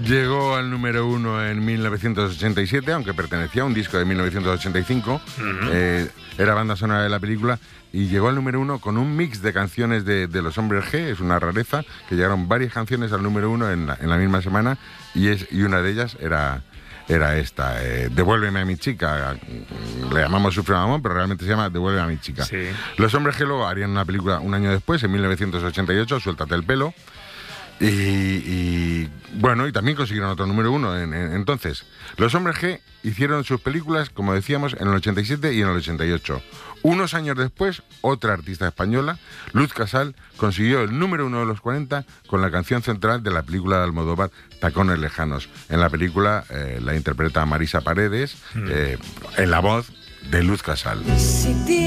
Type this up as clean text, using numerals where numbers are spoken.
Llegó al número 1 en 1987, aunque pertenecía a un disco de 1985. Era banda sonora de la película. Y llegó al número 1 con un mix de canciones de Los Hombres G. Es una rareza, que llegaron varias canciones al número 1 en la misma semana. Y una de ellas era esta, Devuélveme a mi chica. Le llamamos Sufre Mamón, pero realmente se llama Devuélveme a mi chica. Sí. Los Hombres G luego harían una película un año después, en 1988, Suéltate el pelo. Y también consiguieron otro número 1 entonces. Los Hombres G hicieron sus películas, como decíamos, en el 87 y en el 88. Unos años después, otra artista española, Luz Casal, consiguió el número 1 de los 40 con la canción central de la película de Almodóvar, Tacones lejanos. En la película la interpreta Marisa Paredes, en la voz de Luz Casal.